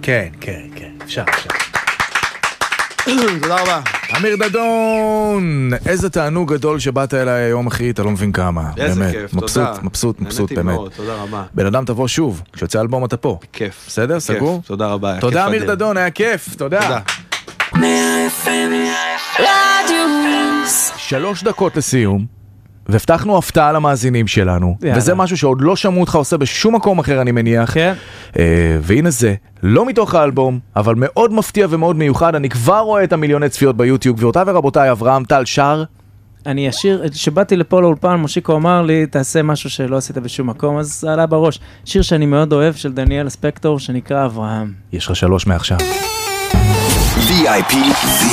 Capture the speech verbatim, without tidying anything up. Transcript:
כן, כן, כן, אפשר, אפשר. תודה רבה. אמיר דדון, איזה תענוג גדול שבאת אליי היום, אחי, אתה לא מבין כמה. איזה באמת. כיף, מבסוט, תודה. מבסוט, מבסוט, באמת. מאוד, תודה רבה. בן אדם תבוא שוב, כשיוצא אלבום אתה פה. כיף. בסדר, כיף, סגור? תודה רבה. תודה אמיר דדון, היה כיף, תודה. תודה. שלוש דקות לסיום, והבטחנו הפתעה למאזינים שלנו, יאללה. וזה משהו שעוד לא שמעו אותך עושה בשום מקום אחר, אני מניח. כן. אה, והנה זה, לא מתוך האלבום, אבל מאוד מפתיע ומאוד מיוחד, אני כבר רואה את המיליוני צפיות ביוטיוב, גבירותיי ורבותיי, אברהם טל שר. אני אשיר, שבאתי לפה לאולפן, מושיקו אמר לי, תעשה משהו שלא עשית בשום מקום, אז זה עלה בראש. שיר שאני מאוד אוהב של דניאל ספקטור, שנקרא אברהם. יש לך שלוש מעכשיו. וי איי פי